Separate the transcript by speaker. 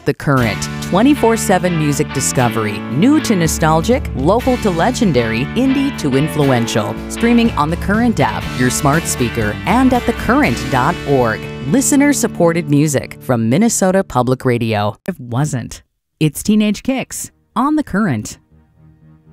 Speaker 1: The Current, 24/7 music discovery, new to nostalgic, local to legendary, indie to influential. Streaming on The Current app, your smart speaker, and at thecurrent.org. Listener-supported music from Minnesota Public Radio. It wasn't. It's Teenage Kicks on The Current.